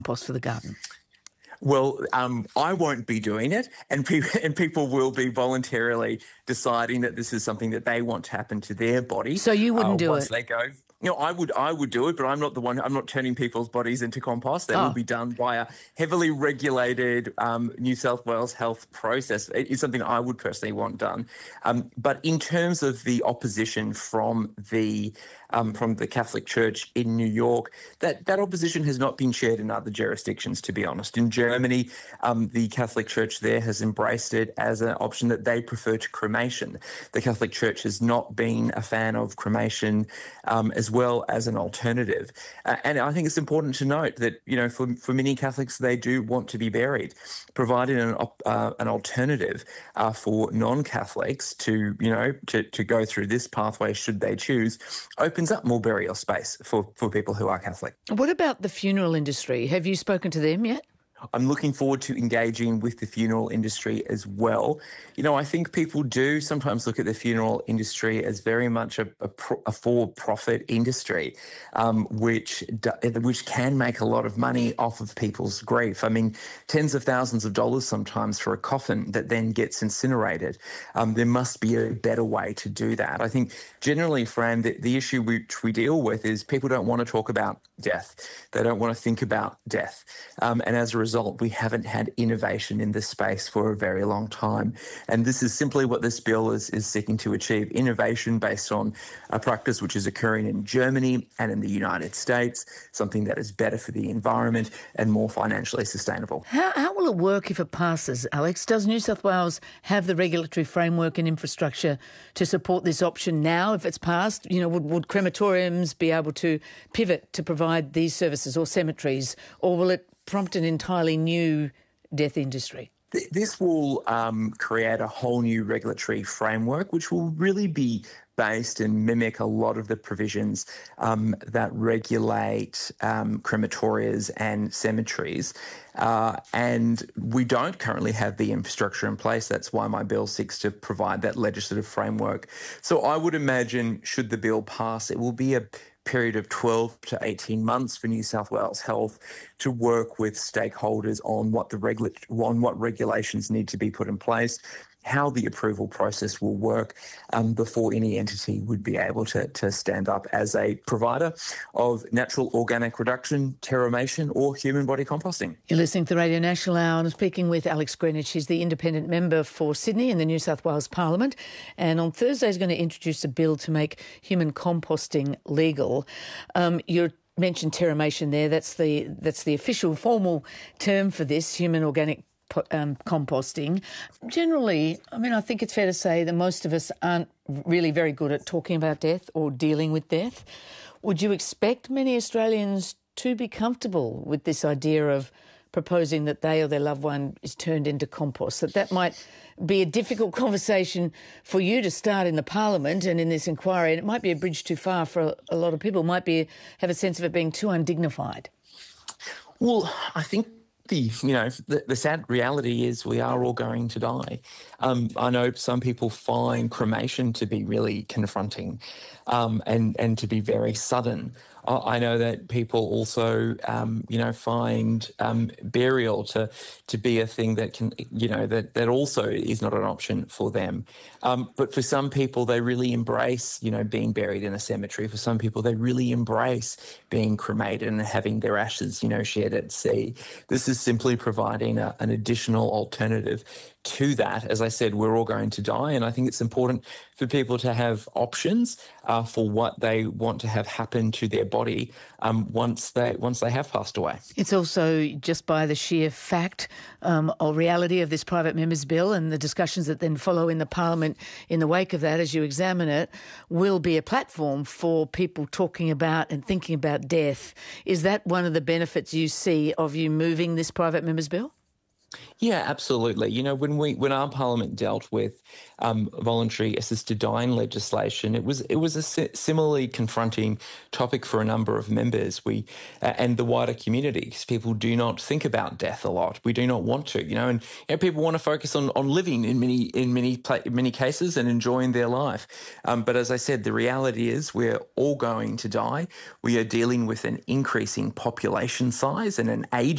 compost for the garden? Well, I won't be doing it, and people will be voluntarily deciding that this is something that they want to happen to their body. So you wouldn't do once it? they go. I would do it, but I'm not the one. I'm not turning people's bodies into compost. That will be done by a heavily regulated New South Wales health process. It's something I would personally want done. But in terms of the opposition from the Catholic Church in New York, that opposition has not been shared in other jurisdictions, to be honest. In Germany, the Catholic Church there has embraced it as an option that they prefer to cremation. The Catholic Church has not been a fan of cremation as well as an alternative. And I think it's important to note that, for many Catholics, they do want to be buried. Providing an alternative for non-Catholics to go through this pathway, should they choose, opens up more burial space for people who are Catholic. What about the funeral industry? Have you spoken to them yet? I'm looking forward to engaging with the funeral industry as well. I think people do sometimes look at the funeral industry as very much a for-profit industry, which can make a lot of money off of people's grief. I mean, tens of thousands of dollars sometimes for a coffin that then gets incinerated. There must be a better way to do that. I think generally, Fran, the issue which we deal with is people don't want to talk about death. They don't want to think about death. And as a result, we haven't had innovation in this space for a very long time. And this is simply what this bill is seeking to achieve: innovation based on a practice which is occurring in Germany and in the United States, something that is better for the environment and more financially sustainable. How will it work if it passes, Alex? Does New South Wales have the regulatory framework and infrastructure to support this option now if it's passed? Would crematoriums be able to pivot to provide these services, or cemeteries, or will it prompt an entirely new death industry? This will create a whole new regulatory framework, which will really be based and mimic a lot of the provisions that regulate crematorias and cemeteries. And we don't currently have the infrastructure in place. That's why my bill seeks to provide that legislative framework. So I would imagine, should the bill pass, it will be a period of 12 to 18 months for New South Wales Health to work with stakeholders on what regulations need to be put in place, how the approval process will work before any entity would be able to stand up as a provider of natural organic reduction, terramation or human body composting. You're listening to the Radio National Hour, and I'm speaking with Alex Greenwich. He's the independent member for Sydney in the New South Wales Parliament, and on Thursday he's going to introduce a bill to make human composting legal. You mentioned terramation there. That's the official formal term for this, human organic composting. Generally, I think it's fair to say that most of us aren't really very good at talking about death or dealing with death. Would you expect many Australians to be comfortable with this idea of proposing that they or their loved one is turned into compost? That might be a difficult conversation for you to start in the Parliament and in this inquiry, and it might be a bridge too far for a lot of people. Have a sense of it being too undignified. Well, I think the sad reality is we are all going to die. I know some people find cremation to be really confronting and to be very sudden. I know that people also, find burial to be a thing that can, that also is not an option for them. But for some people, they really embrace, being buried in a cemetery. For some people, they really embrace being cremated and having their ashes, shared at sea. This is simply providing an additional alternative to that. As I said, we're all going to die, and I think it's important for people to have options for what they want to have happen to their body once they have passed away. It's also just by the sheer fact or reality of this private member's bill and the discussions that then follow in the Parliament in the wake of that, as you examine it, will be a platform for people talking about and thinking about death. Is that one of the benefits you see of you moving this private member's bill? Yeah, absolutely. When our parliament dealt with voluntary assisted dying legislation, it was a similarly confronting topic for a number of members. And the wider community, 'cause people do not think about death a lot. We do not want to, and people want to focus on living in many cases and enjoying their life. But as I said, the reality is we're all going to die. We are dealing with an increasing population size and an age